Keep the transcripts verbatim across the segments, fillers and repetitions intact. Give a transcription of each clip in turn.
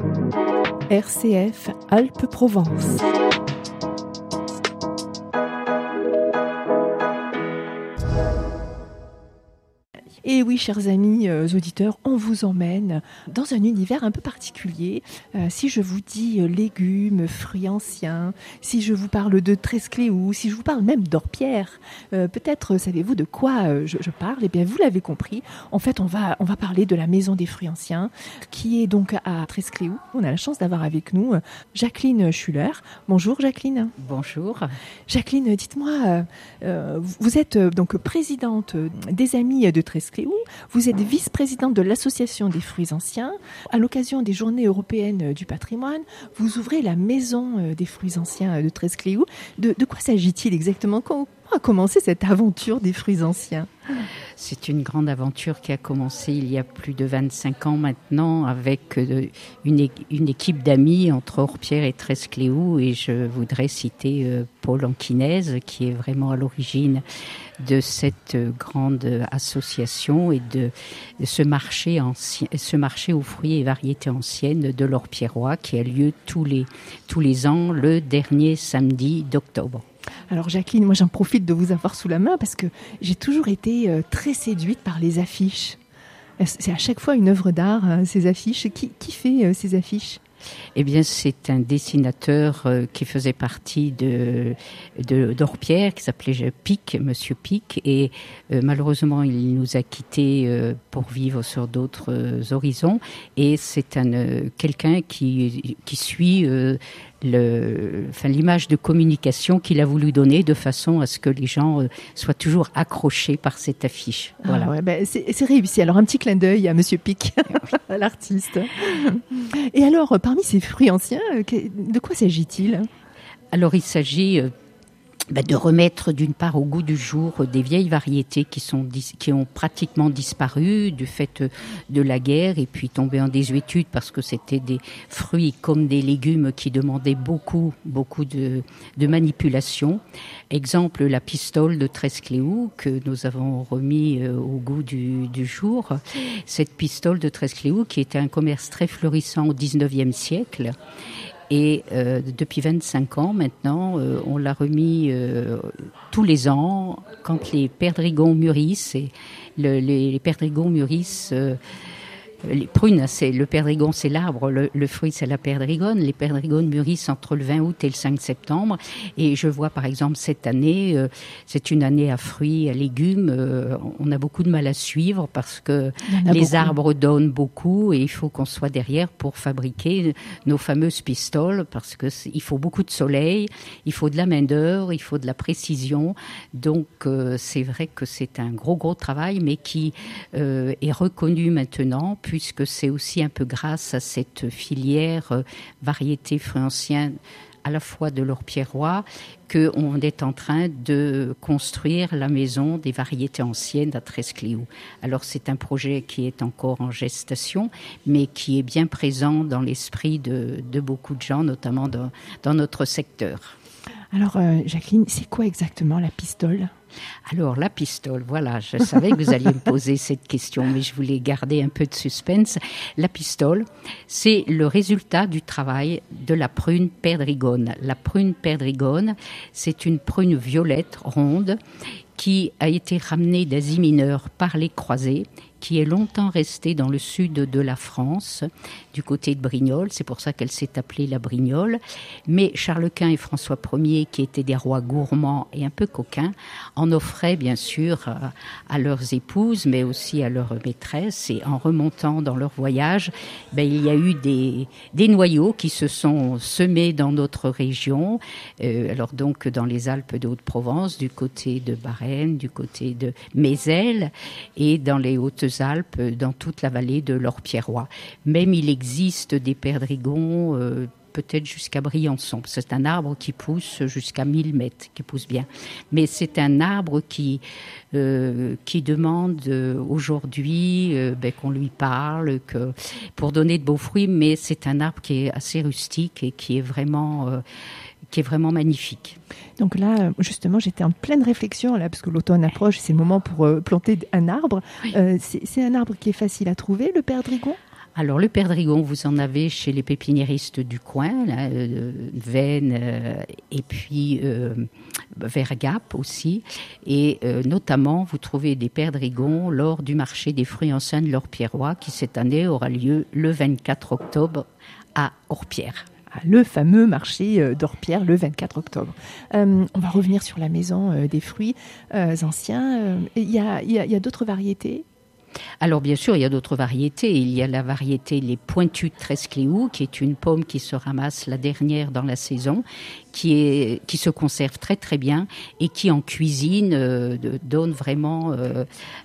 R C F Alpes-Provence. Et oui, chers amis euh, auditeurs, on vous emmène dans un univers un peu particulier. Euh, si je vous dis euh, légumes, fruits anciens, si je vous parle de Trescléou, si je vous parle même d'Orpierre, euh, peut-être savez-vous de quoi euh, je, je parle. Eh bien, vous l'avez compris. En fait, on va, on va parler de la Maison des Fruits Anciens, qui est donc à Trescléou. On a la chance d'avoir avec nous euh, Jacqueline Schuller. Bonjour Jacqueline. Bonjour. Jacqueline, dites-moi, euh, euh, vous êtes euh, donc présidente des Amis de Trescléou. Vous êtes vice-présidente de l'Association des fruits anciens. À l'occasion des Journées européennes du patrimoine, vous ouvrez la Maison des fruits anciens de Trescléou. De, de quoi s'agit-il exactement ? Comment a commencé cette aventure des fruits anciens ? C'est une grande aventure qui a commencé il y a plus de vingt-cinq ans maintenant avec une, une équipe d'amis entre Orpierre et Trescléou, et je voudrais citer Paul Anquinez qui est vraiment à l'origine de cette grande association et de, de ce marché ancien, ce marché aux fruits et variétés anciennes de l'Orpierrois qui a lieu tous les, tous les ans le dernier samedi d'octobre. Alors Jacqueline, moi j'en profite de vous avoir sous la main parce que j'ai toujours été euh, très séduite par les affiches. C'est à chaque fois une œuvre d'art, hein, ces affiches. Qui, qui fait euh, ces affiches ? Eh bien, c'est un dessinateur euh, qui faisait partie de, de d'Orpierre, qui s'appelait Pic, Monsieur Pic, et euh, malheureusement, il nous a quittés euh, pour vivre sur d'autres euh, horizons. Et c'est un euh, quelqu'un qui qui suit euh, le, enfin, l'image de communication qu'il a voulu donner de façon à ce que les gens euh, soient toujours accrochés par cette affiche. Voilà. Ah ouais, ben c'est, c'est réussi. Alors un petit clin d'œil à Monsieur Pic, l'artiste. Et alors, parmi ces fruits anciens, de quoi s'agit-il ? Alors, il s'agit euh, bah, de remettre d'une part au goût du jour des vieilles variétés qui sont qui ont pratiquement disparu du fait de la guerre et puis tombé en désuétude parce que c'était des fruits comme des légumes qui demandaient beaucoup beaucoup de, de manipulation. Exemple, la pistole de Trescléou que nous avons remis euh, au goût du, du jour. Cette pistole de Trescléou qui était un commerce très florissant au dix-neuvième siècle. Et euh, depuis vingt-cinq ans maintenant, euh, on l'a remis euh, tous les ans quand les perdrigons mûrissent. Et le, les, les perdrigons mûrissent. Euh, les prunes, c'est le perdrigon, c'est l'arbre. Le, le fruit, c'est la perdrigone. Les perdrigones mûrissent entre le vingt août et le cinq septembre. Et je vois, par exemple, cette année, euh, c'est une année à fruits, à légumes. Euh, on a beaucoup de mal à suivre parce que les beaucoup. arbres donnent beaucoup et il faut qu'on soit derrière pour fabriquer nos fameuses pistoles parce que il faut beaucoup de soleil, il faut de la main-d'œuvre, il faut de la précision. Donc, euh, c'est vrai que c'est un gros, gros travail, mais qui euh, est reconnu maintenant puisque c'est aussi un peu grâce à cette filière euh, variété fruits anciens à la fois de l'Orpierrois qu'on est en train de construire la maison des variétés anciennes à Trescléou. Alors c'est un projet qui est encore en gestation, mais qui est bien présent dans l'esprit de, de beaucoup de gens, notamment dans, dans notre secteur. Alors euh, Jacqueline, c'est quoi exactement la pistole ? Alors, la pistole, voilà, je savais que vous alliez me poser cette question, mais je voulais garder un peu de suspense. La pistole, c'est le résultat du travail de la prune perdrigone. La prune perdrigone, c'est une prune violette, ronde, qui a été ramenée d'Asie mineure par les croisés, qui est longtemps restée dans le sud de la France, du côté de Brignoles. C'est pour ça qu'elle s'est appelée la Brignole. Mais Charles Quint et François Ier, qui étaient des rois gourmands et un peu coquins, en offraient bien sûr à, à leurs épouses, mais aussi à leurs maîtresses. Et en remontant dans leur voyage, ben, il y a eu des, des noyaux qui se sont semés dans notre région. Euh, alors donc dans les Alpes de Haute-Provence, du côté de Barennes, du côté de Mézelles et dans les Hautes-Alpes, dans toute la vallée de l'Orpierrois. Même il existe des perdrigons euh, peut-être jusqu'à Briançon. C'est un arbre qui pousse jusqu'à mille mètres, qui pousse bien. Mais c'est un arbre qui, euh, qui demande euh, aujourd'hui euh, ben, qu'on lui parle que, pour donner de beaux fruits, mais c'est un arbre qui est assez rustique et qui est vraiment... Euh, qui est vraiment magnifique. Donc là, justement, j'étais en pleine réflexion, là, parce que l'automne approche, c'est le moment pour euh, planter un arbre. Oui. Euh, c'est, c'est un arbre qui est facile à trouver, le perdrigon ? Alors, le perdrigon, vous en avez chez les pépiniéristes du coin, là, euh, Vennes euh, et puis euh, vers Gap aussi. Et euh, notamment, vous trouvez des perdrigons lors du marché des fruits anciens de l'Orpierrois, qui cette année aura lieu le vingt-quatre octobre à Orpierre. Le fameux marché d'Orpierre le vingt-quatre octobre. Euh, on va revenir sur la maison euh, des fruits euh, anciens. Il y a, y a, y a d'autres variétés ? Alors bien sûr, il y a d'autres variétés. Il y a la variété les pointus de Trescléou, qui est une pomme qui se ramasse la dernière dans la saison, qui, est, qui se conserve très très bien et qui en cuisine euh, donne vraiment euh,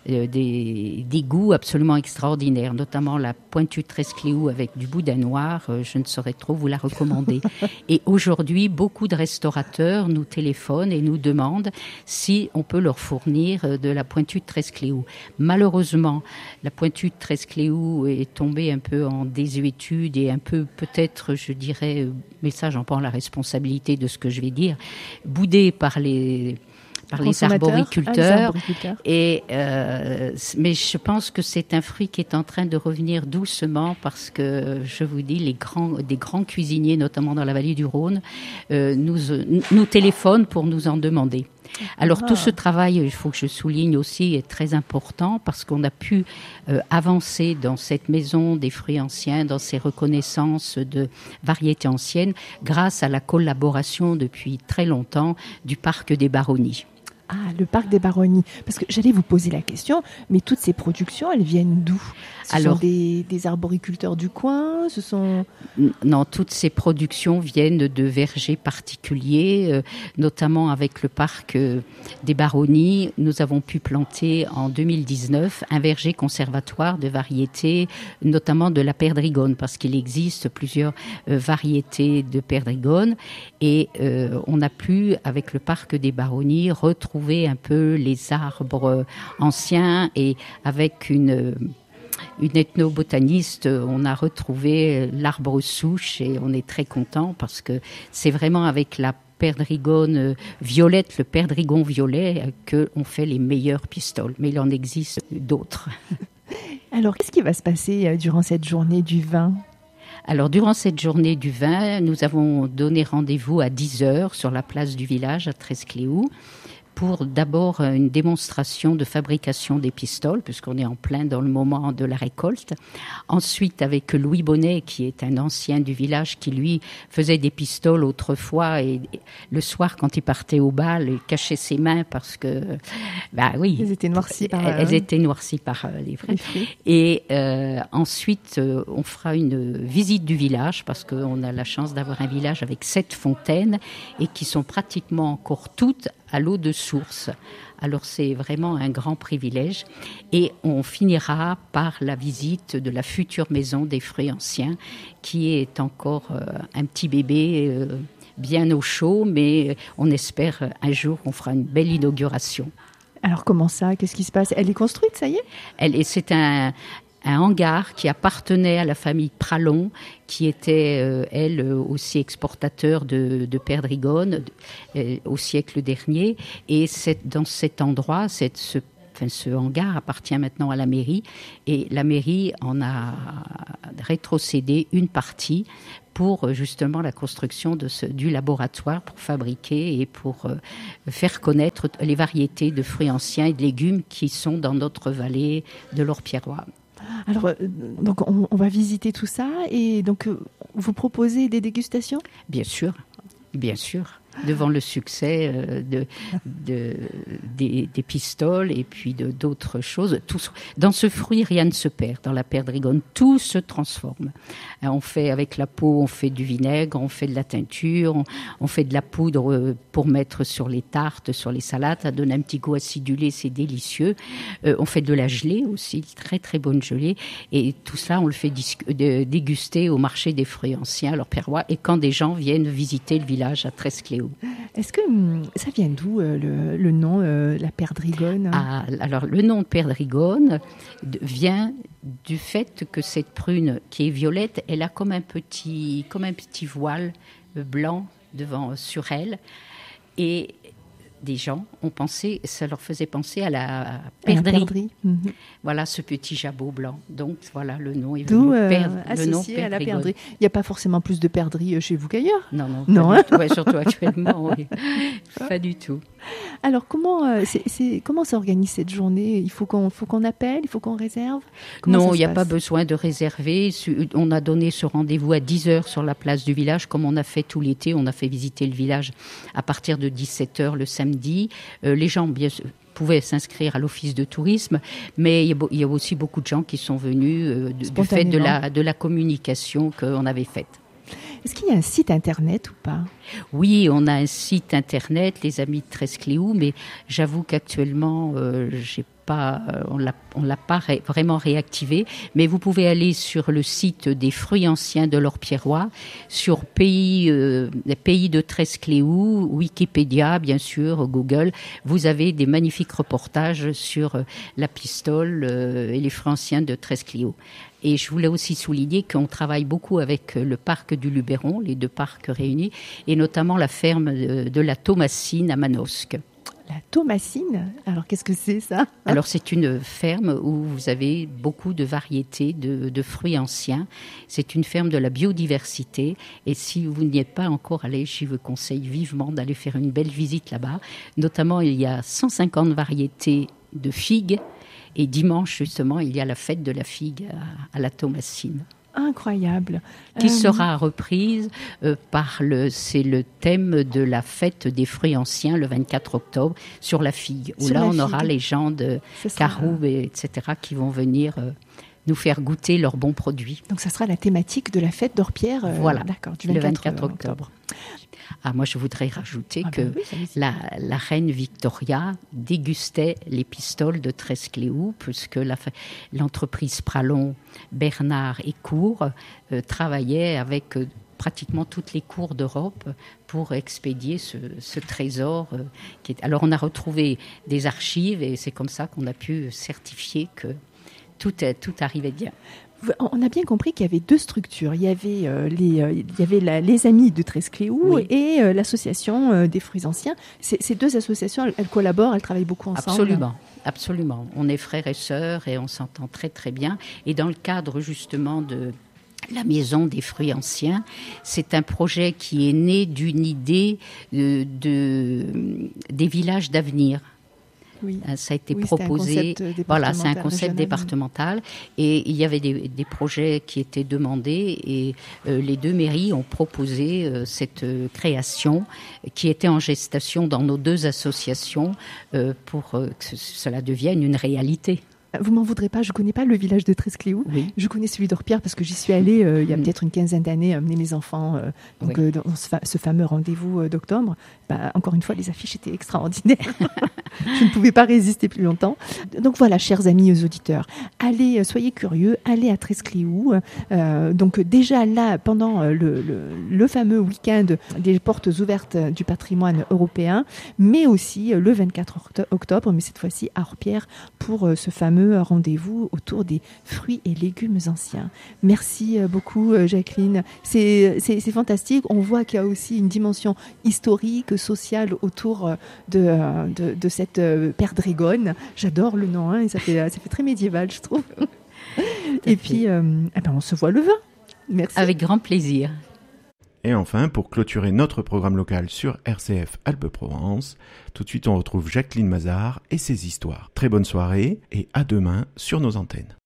des, des goûts absolument extraordinaires. Notamment la pointue de Trescléou avec du boudin noir, euh, je ne saurais trop vous la recommander. Et aujourd'hui, beaucoup de restaurateurs nous téléphonent et nous demandent si on peut leur fournir de la pointue de Trescléou. Malheureusement, la pointue de Trescléou est tombée un peu en désuétude et un peu, peut-être, je dirais, mais ça, j'en prends la responsabilité de ce que je vais dire, boudée par les... par les arboriculteurs, ah, les arboriculteurs. Et euh, mais je pense que c'est un fruit qui est en train de revenir doucement parce que je vous dis, les grands, des grands cuisiniers, notamment dans la vallée du Rhône, euh, nous, nous téléphonent pour nous en demander. Alors ah. tout ce travail, il faut que je souligne aussi, est très important parce qu'on a pu euh, avancer dans cette maison des fruits anciens, dans ces reconnaissances de variétés anciennes, grâce à la collaboration depuis très longtemps du Parc des Baronnies. Ah, le Parc des Baronnies. Parce que j'allais vous poser la question, mais toutes ces productions, elles viennent d'où ? Ce Alors, sont des, des arboriculteurs du coin ? Ce sont... Non, toutes ces productions viennent de vergers particuliers, euh, notamment avec le Parc euh, des Baronnies. Nous avons pu planter en deux mille dix-neuf un verger conservatoire de variétés, notamment de la perdrigone, parce qu'il existe plusieurs euh, variétés de perdrigone. Et euh, on a pu, avec le Parc des Baronnies, retrouver un peu les arbres anciens et avec une... Une ethnobotaniste, on a retrouvé l'arbre souche et on est très content parce que c'est vraiment avec la perdrigone violette, le perdrigon violet, qu'on fait les meilleurs pistoles. Mais il en existe d'autres. Alors, qu'est-ce qui va se passer durant cette journée du vin ? Alors, durant cette journée du vin, nous avons donné rendez-vous à dix heures sur la place du village à Trescléou, pour d'abord une démonstration de fabrication des pistoles, puisqu'on est en plein dans le moment de la récolte. Ensuite, avec Louis Bonnet, qui est un ancien du village, qui lui faisait des pistoles autrefois, et le soir, quand il partait au bal, il cachait ses mains parce que, bah oui, elles étaient noircies par, elles étaient noircies par les fruits. Et euh, ensuite, euh, on fera une visite du village, parce qu'on a la chance d'avoir un village avec sept fontaines, et qui sont pratiquement encore toutes à l'eau de source. Alors c'est vraiment un grand privilège. Et on finira par la visite de la future maison des fruits anciens, qui est encore euh, un petit bébé euh, bien au chaud, mais on espère un jour qu'on fera une belle inauguration. Alors comment ça ? Qu'est-ce qui se passe ? Elle est construite, ça y est ? Elle est, c'est un... un hangar qui appartenait à la famille Pralon, qui était, euh, elle, aussi exportateur de, de perdrigone euh, au siècle dernier. Et c'est, dans cet endroit, cette, ce, enfin, ce hangar appartient maintenant à la mairie. Et la mairie en a rétrocédé une partie pour justement la construction de ce, du laboratoire pour fabriquer et pour euh, faire connaître les variétés de fruits anciens et de légumes qui sont dans notre vallée de l'Orpierrois. Alors, euh, donc on, on va visiter tout ça et donc euh, vous proposez des dégustations ? Bien sûr, bien sûr. Devant le succès euh, de, de, des, des pistoles et puis de, d'autres choses. Tout, dans ce fruit, rien ne se perd. Dans la perdrigone, tout se transforme. Hein, on fait avec la peau, on fait du vinaigre, on fait de la teinture, on, on fait de la poudre pour mettre sur les tartes, sur les salades. Ça donne un petit goût acidulé, c'est délicieux. Euh, on fait de la gelée aussi, très très bonne gelée. Et tout ça, on le fait dis- de, déguster au marché des fruits anciens, leur Pierrois, et quand des gens viennent visiter le village à Trescléou. Est-ce que ça vient d'où euh, le, le nom, euh, la perdrigone ? Ah, alors, le nom perdrigone vient du fait que cette prune qui est violette, elle a comme un petit, comme un petit voile blanc devant, sur elle. Et des gens ont pensé, ça leur faisait penser à la À la perdrix. perdrix. Mhm. Voilà ce petit jabot blanc. Donc voilà, le nom est D'où venu. euh, Perdre- le nom associé à la perdrigone. perdrix. Il n'y a pas forcément plus de perdrix euh, chez vous qu'ailleurs. Non, non, Non, pas hein. du tout. Ouais, surtout actuellement, oui. Pas du tout. Alors comment euh, c'est, c'est- comment s'organise cette journée? Il faut qu'on faut qu'on appelle, il faut qu'on réserve. Comment ça Non, se il n'y a passe pas besoin de réserver. Su- On a donné ce rendez-vous à dix heures sur la place du village, comme on a fait tout l'été. On a fait visiter le village à partir de dix-sept heures le samedi. Euh, les gens, bien sûr, pouvaient s'inscrire à l'office de tourisme, mais il y a, beau- il y a aussi beaucoup de gens qui sont venus euh, de- du fait de Spontanément. la, de la communication qu'on avait faite. Est-ce qu'il y a un site internet ou pas? Oui, on a un site internet, les amis de Trescléou, mais j'avoue qu'actuellement, euh, j'ai pas, euh, on l'a, on l'a pas ré- vraiment réactivé. Mais vous pouvez aller sur le site des fruits anciens de l'Orpierrois, sur pays, euh, les pays de Trescléou, Wikipédia, bien sûr, Google. Vous avez des magnifiques reportages sur euh, la pistole euh, et les fruits anciens de Trescléou. Et je voulais aussi souligner qu'on travaille beaucoup avec le parc du Luberon, les deux parcs réunis, et notamment la ferme de, de la Thomasine à Manosque. La Thomasine. Alors qu'est-ce que c'est ça? Alors c'est une ferme où vous avez beaucoup de variétés de, de fruits anciens. C'est une ferme de la biodiversité. Et si vous n'y êtes pas encore allé, je vous conseille vivement d'aller faire une belle visite là-bas. Notamment, il y a cent cinquante variétés de figues. Et dimanche, justement, il y a la fête de la figue à, à la Thomasine, Incroyable. qui Euh, sera reprise euh, par le, c'est le thème de la fête des fruits anciens le vingt-quatre octobre sur la figue. Où Sur là, la on aura figue. les gens de ce sera- Caroube, et etc., qui vont venir euh, nous faire goûter leurs bons produits. Donc ça sera la thématique de la fête d'Orpierre. euh, Voilà, D'accord. Du le vingt-quatre, vingt-quatre octobre. Ah, moi, je voudrais rajouter Ah que ben oui, ça, c'est- la, la reine Victoria dégustait les pistoles de Trescléou, puisque la, l'entreprise Pralon, Bernard et Cour euh, travaillait avec euh, pratiquement toutes les cours d'Europe pour expédier ce, ce trésor. euh, qui est... Alors, on a retrouvé des archives et c'est comme ça qu'on a pu certifier que tout, est- tout arrivait bien. On a bien compris qu'il y avait deux structures. Il y avait, euh, les, euh, il y avait la- les Amis de Trescléou Oui. et euh, l'association euh, des fruits anciens. Ces, ces deux associations, elles, elles collaborent, elles travaillent beaucoup ensemble. Absolument, absolument. On est frères et sœurs et on s'entend très très bien. Et dans le cadre justement de la Maison des fruits anciens, c'est un projet qui est né d'une idée de, de- des villages d'avenir. Oui. Ça a été Oui, c'était un proposé. concept Voilà, c'est un départemental, concept régional. départemental. Et il y avait des, des projets qui étaient demandés et euh, les deux mairies ont proposé euh, cette euh, création qui était en gestation dans nos deux associations euh, pour euh, que ce- cela devienne une réalité. Vous m'en voudrez pas, je connais pas le village de Trescléou. Oui. Je connais celui d'Orpierre parce que j'y suis allée euh, il y a Mm. peut-être une quinzaine d'années, amener mes enfants euh, donc, Oui. euh, dans ce, fa- ce fameux rendez-vous euh, d'octobre. Bah, encore une fois, les affiches étaient extraordinaires. Je ne pouvais pas résister plus longtemps. Donc voilà, chers amis auditeurs, allez, euh, soyez curieux, allez à Trescléou. Euh, donc déjà là, pendant euh, le, le, le fameux week-end des portes ouvertes du patrimoine européen, mais aussi euh, le vingt-quatre octo- octobre, mais cette fois-ci à Orpierre, pour euh, ce fameux rendez-vous autour des fruits et légumes anciens. Merci euh, beaucoup, euh, Jacqueline. C'est, c'est, c'est fantastique. On voit qu'il y a aussi une dimension historique, sociale autour euh, de, euh, de, de cette euh, perdrigone. J'adore le nom, hein, et ça fait, ça fait très médiéval, je trouve. Et puis, euh, eh ben, on se voit le vingt. Merci. Avec grand plaisir. Et enfin, pour clôturer notre programme local sur R C F Alpes-Provence, tout de suite on retrouve Jacqueline Mazard et ses histoires. Très bonne soirée et à demain sur nos antennes.